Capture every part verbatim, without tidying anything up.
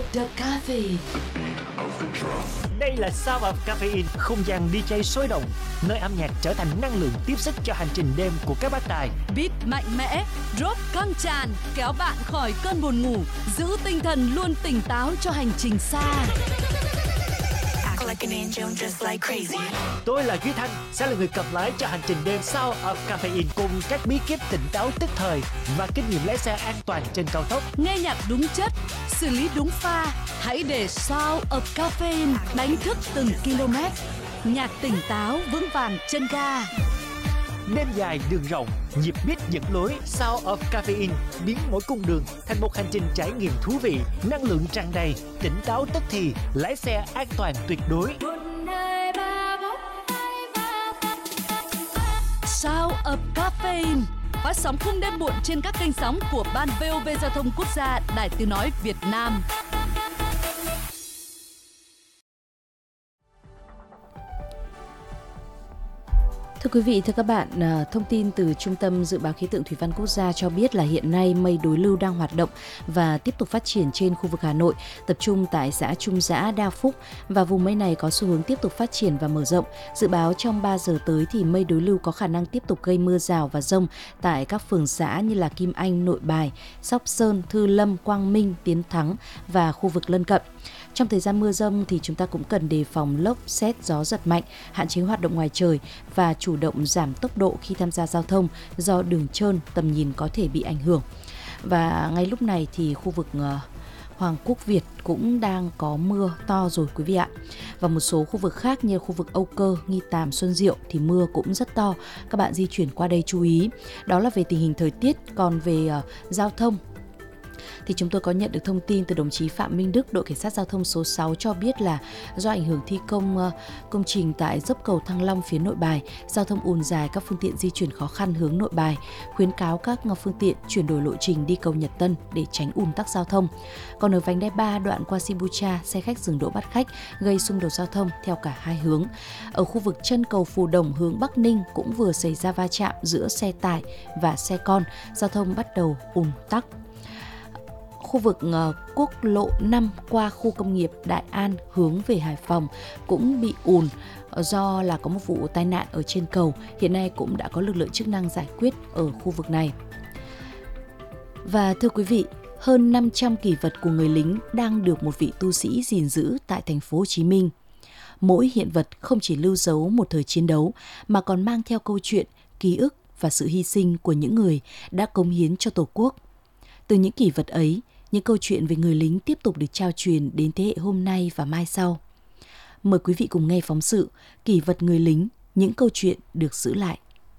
The Caffeine. Đây là Sound of Caffeine, không gian đi jay sôi động, nơi âm nhạc trở thành năng lượng tiếp sức cho hành trình đêm của các bác tài. Beat mạnh mẽ, drop căng tràn, kéo bạn khỏi cơn buồn ngủ, giữ tinh thần luôn tỉnh táo cho hành trình xa. Tôi là Duy Thanh, sẽ là người cầm lái cho hành trình đêm Sound of Caffeine cùng các bí kíp tỉnh táo tức thời và kinh nghiệm lái xe an toàn trên cao tốc. Nghe nhạc đúng chất, xử lý đúng pha, hãy để Sound of Caffeine đánh thức từng km. Nhạc tỉnh táo vững vàng chân ga. Đêm dài đường rộng, nhịp beat dẫn lối. Sound of Caffeine biến mỗi cung đường thành một hành trình trải nghiệm thú vị, năng lượng tràn đầy, tỉnh táo tức thì, lái xe an toàn tuyệt đối. Sound of Caffeine phát sóng khung đêm muộn trên các kênh sóng của Ban vê o vê Giao thông Quốc gia, Đài Tiếng nói Việt Nam. Thưa quý vị, thưa các bạn, thông tin từ Trung tâm Dự báo Khí tượng Thủy văn Quốc gia cho biết là hiện nay mây đối lưu đang hoạt động và tiếp tục phát triển trên khu vực Hà Nội, tập trung tại xã Trung Giã, Đa Phúc, và vùng mây này có xu hướng tiếp tục phát triển và mở rộng. Dự báo trong ba giờ tới thì mây đối lưu có khả năng tiếp tục gây mưa rào và dông tại các phường xã như là Kim Anh, Nội Bài, Sóc Sơn, Thư Lâm, Quang Minh, Tiến Thắng và khu vực lân cận. Trong thời gian mưa dông thì chúng ta cũng cần đề phòng lốc, sét, gió giật mạnh, hạn chế hoạt động ngoài trời và chủ động giảm tốc độ khi tham gia giao thông do đường trơn, tầm nhìn có thể bị ảnh hưởng. Và ngay lúc này thì khu vực Hoàng Quốc Việt cũng đang có mưa to rồi quý vị ạ. Và một số khu vực khác như khu vực Âu Cơ, Nghi Tàm, Xuân Diệu thì mưa cũng rất to. Các bạn di chuyển qua đây chú ý. Đó là về tình hình thời tiết. Còn về uh, giao thông thì chúng tôi có nhận được thông tin từ đồng chí Phạm Minh Đức, đội cảnh sát giao thông số sáu cho biết là do ảnh hưởng thi công uh, công trình tại dốc cầu Thăng Long phía Nội Bài, giao thông ùn dài, các phương tiện di chuyển khó khăn hướng Nội Bài, khuyến cáo các phương tiện chuyển đổi lộ trình đi cầu Nhật Tân để tránh ùn tắc giao thông. Còn ở vành đai ba đoạn qua Sibucha, xe khách dừng đỗ bắt khách gây xung đột giao thông theo cả hai hướng. Ở khu vực chân cầu Phù Đồng hướng Bắc Ninh cũng vừa xảy ra va chạm giữa xe tải và xe con, giao thông bắt đầu ùn tắc. Khu vực uh, quốc lộ năm qua khu công nghiệp Đại An hướng về Hải Phòng cũng bị ùn do là có một vụ tai nạn ở trên cầu. Hiện nay cũng đã có lực lượng chức năng giải quyết ở khu vực này. Và thưa quý vị, hơn năm trăm kỷ vật của người lính đang được một vị tu sĩ gìn giữ tại thành phố Hồ Chí Minh. Mỗi hiện vật không chỉ lưu dấu một thời chiến đấu mà còn mang theo câu chuyện, ký ức và sự hy sinh của những người đã cống hiến cho Tổ quốc. Từ những kỷ vật ấy, những câu chuyện về người lính tiếp tục được trao truyền đến thế hệ hôm nay và mai sau. Mời quý vị cùng nghe phóng sự Kỷ vật người lính, những câu chuyện được giữ lại.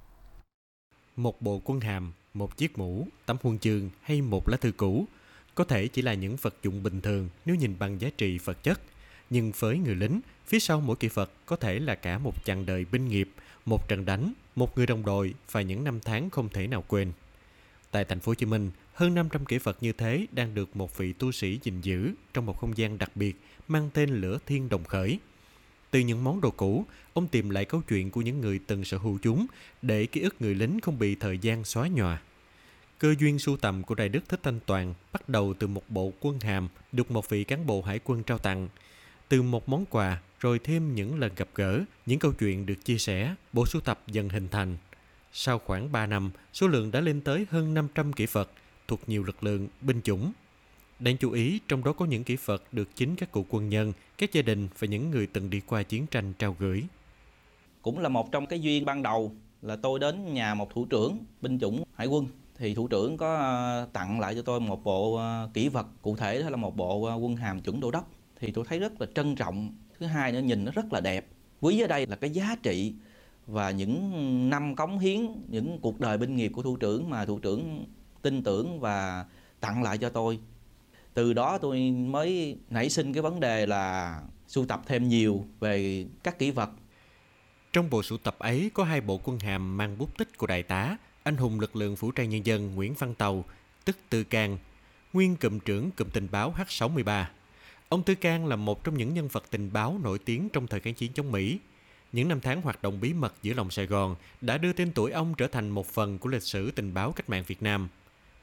Một bộ quân hàm, một chiếc mũ, tấm huân chương hay một lá thư cũ có thể chỉ là những vật dụng bình thường nếu nhìn bằng giá trị vật chất. Nhưng với người lính, phía sau mỗi kỷ vật có thể là cả một chặng đời binh nghiệp, một trận đánh, một người đồng đội và những năm tháng không thể nào quên. Tại thành phố Hồ Chí Minh, hơn năm trăm kỷ vật như thế đang được một vị tu sĩ gìn giữ trong một không gian đặc biệt mang tên Lửa Thiên Đồng Khởi. Từ những món đồ cũ, ông tìm lại câu chuyện của những người từng sở hữu chúng để ký ức người lính không bị thời gian xóa nhòa. Cơ duyên sưu tầm của Đại Đức Thích Thanh Toàn bắt đầu từ một bộ quân hàm được một vị cán bộ hải quân trao tặng. Từ một món quà, rồi thêm những lần gặp gỡ, những câu chuyện được chia sẻ, bộ sưu tập dần hình thành. Sau khoảng ba năm, số lượng đã lên tới hơn năm trăm kỷ vật thuộc nhiều lực lượng, binh chủng. Đáng chú ý, trong đó có những kỷ vật được chính các cựu quân nhân, các gia đình và những người từng đi qua chiến tranh trao gửi. Cũng là một trong cái duyên ban đầu là tôi đến nhà một thủ trưởng binh chủng hải quân. Thì thủ trưởng có tặng lại cho tôi một bộ kỷ vật, cụ thể đó là một bộ quân hàm chuẩn đô đốc. Thì tôi thấy rất là trân trọng. Thứ hai nữa, nhìn nó rất là đẹp. Quý ở đây là cái giá trị và những năm cống hiến, những cuộc đời binh nghiệp của thủ trưởng mà thủ trưởng tin tưởng và tặng lại cho tôi. Từ đó tôi mới nảy sinh cái vấn đề là sưu tập thêm nhiều về các kỷ vật. Trong bộ sưu tập ấy có hai bộ quân hàm mang bút tích của đại tá, anh hùng lực lượng vũ trang nhân dân Nguyễn Văn Tàu, tức Tư Cang, nguyên cụm trưởng cụm tình báo H sáu mươi ba. Ông Tư Cang là một trong những nhân vật tình báo nổi tiếng trong thời kháng chiến chống Mỹ. Những năm tháng hoạt động bí mật giữa lòng Sài Gòn đã đưa tên tuổi ông trở thành một phần của lịch sử tình báo cách mạng Việt Nam.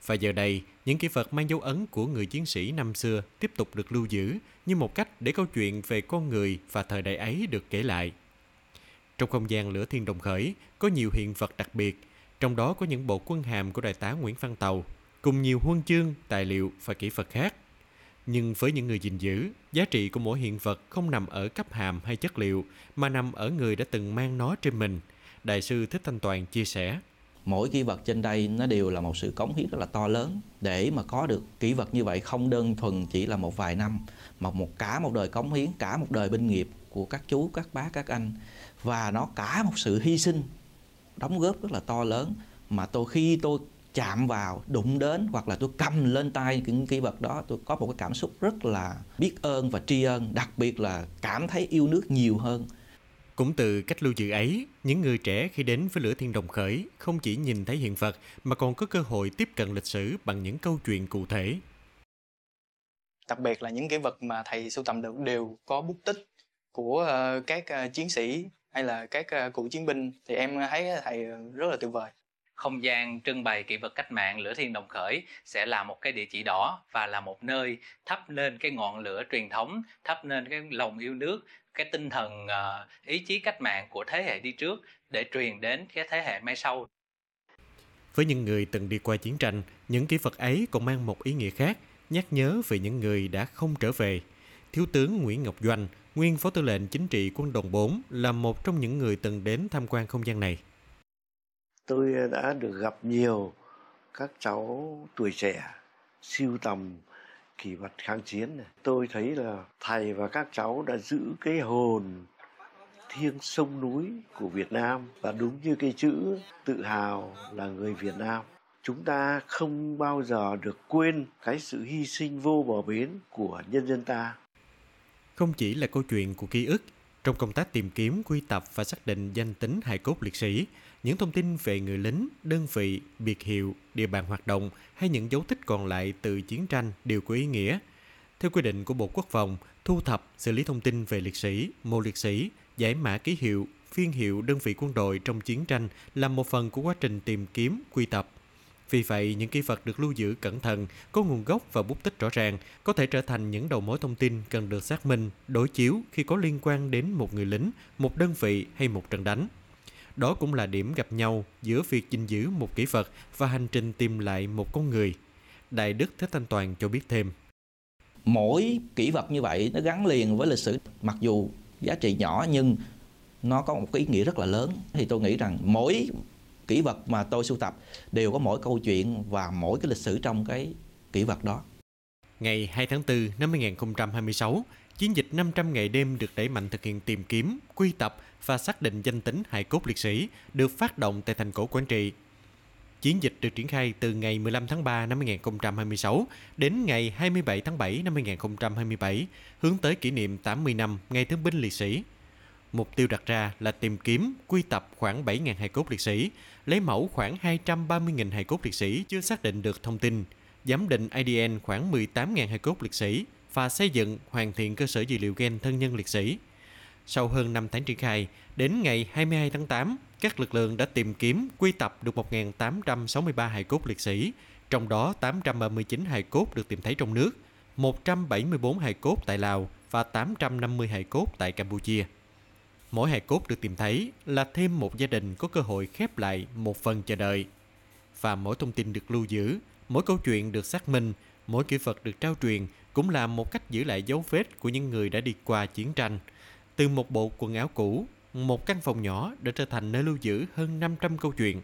Và giờ đây, những kỷ vật mang dấu ấn của người chiến sĩ năm xưa tiếp tục được lưu giữ như một cách để câu chuyện về con người và thời đại ấy được kể lại. Trong không gian Lửa Thiên Đồng Khởi có nhiều hiện vật đặc biệt, trong đó có những bộ quân hàm của Đại tá Nguyễn Văn Tàu, cùng nhiều huân chương, tài liệu và kỷ vật khác. Nhưng với những người gìn giữ, giá trị của mỗi hiện vật không nằm ở cấp hàm hay chất liệu, mà nằm ở người đã từng mang nó trên mình. Đại sư Thích Thanh Toàn chia sẻ. Mỗi kỷ vật trên đây nó đều là một sự cống hiến rất là to lớn. Để mà có được kỷ vật như vậy không đơn thuần chỉ là một vài năm, mà một cả một đời cống hiến, cả một đời binh nghiệp của các chú, các bác, các anh. Và nó cả một sự hy sinh, đóng góp rất là to lớn. Mà tôi khi tôi chạm vào, đụng đến hoặc là tôi cầm lên tay những kỷ vật đó, tôi có một cái cảm xúc rất là biết ơn và tri ân, đặc biệt là cảm thấy yêu nước nhiều hơn. Cũng từ cách lưu giữ ấy, những người trẻ khi đến với Lửa Thiên Đồng Khởi không chỉ nhìn thấy hiện vật mà còn có cơ hội tiếp cận lịch sử bằng những câu chuyện cụ thể. Đặc biệt là những kỷ vật mà thầy sưu tầm được đều có bút tích của uh, các uh, chiến sĩ hay là các uh, cựu chiến binh, thì em thấy thầy rất là tuyệt vời. Không gian trưng bày kỷ vật cách mạng Lửa Thiên Đồng Khởi sẽ là một cái địa chỉ đỏ và là một nơi thắp lên cái ngọn lửa truyền thống, thắp lên cái lòng yêu nước, cái tinh thần uh, ý chí cách mạng của thế hệ đi trước để truyền đến cái thế hệ mai sau. Với những người từng đi qua chiến tranh, những kỷ vật ấy còn mang một ý nghĩa khác, nhắc nhớ về những người đã không trở về. Thiếu tướng Nguyễn Ngọc Doanh, nguyên Phó Tư lệnh Chính trị Quân đoàn bốn, là một trong những người từng đến tham quan không gian này. Tôi đã được gặp nhiều các cháu tuổi trẻ sưu tầm kỷ vật kháng chiến này. Tôi thấy là thầy và các cháu đã giữ cái hồn thiêng sông núi của Việt Nam, và đúng như cái chữ tự hào là người Việt Nam. Chúng ta không bao giờ được quên cái sự hy sinh vô bờ bến của nhân dân ta. Không chỉ là câu chuyện của ký ức, trong công tác tìm kiếm, quy tập và xác định danh tính hài cốt liệt sĩ, những thông tin về người lính, đơn vị, biệt hiệu, địa bàn hoạt động hay những dấu tích còn lại từ chiến tranh đều có ý nghĩa. Theo quy định của Bộ Quốc phòng, thu thập, xử lý thông tin về liệt sĩ, mộ liệt sĩ, giải mã ký hiệu, phiên hiệu đơn vị quân đội trong chiến tranh là một phần của quá trình tìm kiếm, quy tập. Vì vậy, những kỷ vật được lưu giữ cẩn thận, có nguồn gốc và bút tích rõ ràng, có thể trở thành những đầu mối thông tin cần được xác minh, đối chiếu khi có liên quan đến một người lính, một đơn vị hay một trận đánh. Đó cũng là điểm gặp nhau giữa việc gìn giữ một kỷ vật và hành trình tìm lại một con người. Đại đức Thích Thanh Toàn cho biết thêm. Mỗi kỷ vật như vậy nó gắn liền với lịch sử, mặc dù giá trị nhỏ nhưng nó có một cái ý nghĩa rất là lớn. Thì tôi nghĩ rằng mỗi kỷ vật mà tôi sưu tập đều có mỗi câu chuyện và mỗi cái lịch sử trong cái kỷ vật đó. Ngày hai tháng tư năm hai nghìn không trăm hai mươi sáu, chiến dịch năm trăm ngày đêm được đẩy mạnh thực hiện tìm kiếm, quy tập và xác định danh tính hài cốt liệt sĩ được phát động tại thành cổ Quảng Trị. Chiến dịch được triển khai từ ngày mười lăm tháng ba năm hai nghìn không trăm hai mươi sáu đến ngày hai mươi bảy tháng bảy năm hai nghìn không trăm hai mươi bảy, hướng tới kỷ niệm tám mươi năm Ngày Thương binh Liệt sĩ. Mục tiêu đặt ra là tìm kiếm, quy tập khoảng bảy nghìn hài cốt liệt sĩ, lấy mẫu khoảng hai trăm ba mươi nghìn hài cốt liệt sĩ chưa xác định được thông tin, giám định a đê en khoảng mười tám nghìn hài cốt liệt sĩ và xây dựng, hoàn thiện cơ sở dữ liệu gen thân nhân liệt sĩ. Sau hơn năm tháng triển khai, đến ngày hai mươi hai tháng tám, các lực lượng đã tìm kiếm, quy tập được một nghìn tám trăm sáu mươi ba hài cốt liệt sĩ, trong đó tám trăm ba mươi chín hài cốt được tìm thấy trong nước, một trăm bảy mươi tư hài cốt tại Lào và tám trăm năm mươi hài cốt tại Campuchia. Mỗi hài cốt được tìm thấy là thêm một gia đình có cơ hội khép lại một phần chờ đợi. Và mỗi thông tin được lưu giữ, mỗi câu chuyện được xác minh, mỗi kỷ vật được trao truyền cũng là một cách giữ lại dấu vết của những người đã đi qua chiến tranh. Từ một bộ quần áo cũ, một căn phòng nhỏ đã trở thành nơi lưu giữ hơn năm trăm câu chuyện.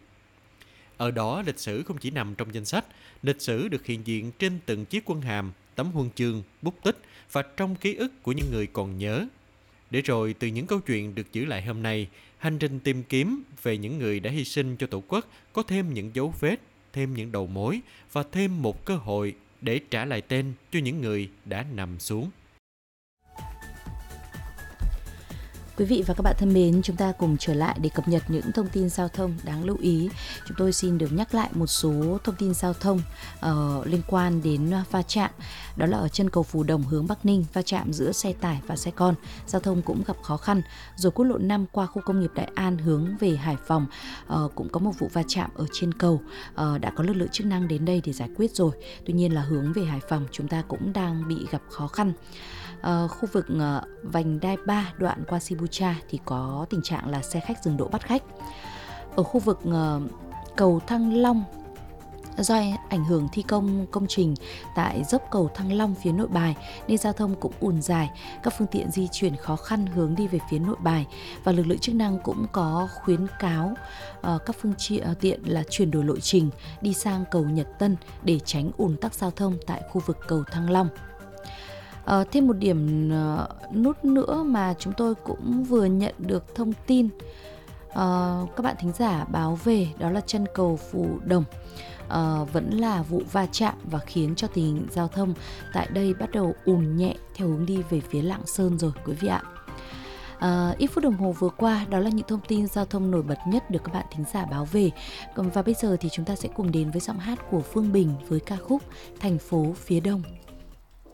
Ở đó, lịch sử không chỉ nằm trong danh sách, lịch sử được hiện diện trên từng chiếc quân hàm, tấm huân chương, bút tích và trong ký ức của những người còn nhớ. Để rồi từ những câu chuyện được giữ lại hôm nay, hành trình tìm kiếm về những người đã hy sinh cho Tổ quốc có thêm những dấu vết, thêm những đầu mối và thêm một cơ hội để trả lại tên cho những người đã nằm xuống. Quý vị và các bạn thân mến, chúng ta cùng trở lại để cập nhật những thông tin giao thông đáng lưu ý. Chúng tôi xin được nhắc lại một số thông tin giao thông uh, liên quan đến va chạm. Đó là ở chân cầu Phù Đồng hướng Bắc Ninh, va chạm giữa xe tải và xe con, giao thông cũng gặp khó khăn. Rồi quốc lộ năm qua khu công nghiệp Đại An hướng về Hải Phòng uh, cũng có một vụ va chạm ở trên cầu. Uh, đã có lực lượng chức năng đến đây để giải quyết rồi. Tuy nhiên là hướng về Hải Phòng chúng ta cũng đang bị gặp khó khăn. Uh, khu vực uh, vành đai ba đoạn qua Sibucha thì có tình trạng là xe khách dừng đỗ bắt khách. Ở khu vực uh, cầu Thăng Long, do ảnh hưởng thi công công trình tại dốc cầu Thăng Long phía Nội Bài nên giao thông cũng ùn dài, các phương tiện di chuyển khó khăn hướng đi về phía Nội Bài, và lực lượng chức năng cũng có khuyến cáo uh, các phương tiện là chuyển đổi lộ trình đi sang cầu Nhật Tân để tránh ùn tắc giao thông tại khu vực cầu Thăng Long. Uh, thêm một điểm uh, nút nữa mà chúng tôi cũng vừa nhận được thông tin uh, các bạn thính giả báo về, đó là chân cầu Phù Đồng. Uh, vẫn là vụ va chạm và khiến cho tình hình giao thông tại đây bắt đầu ùn nhẹ theo hướng đi về phía Lạng Sơn rồi quý vị ạ. Uh, ít phút đồng hồ vừa qua, đó là những thông tin giao thông nổi bật nhất được các bạn thính giả báo về. Và bây giờ thì chúng ta sẽ cùng đến với giọng hát của Phương Bình với ca khúc Thành phố phía Đông.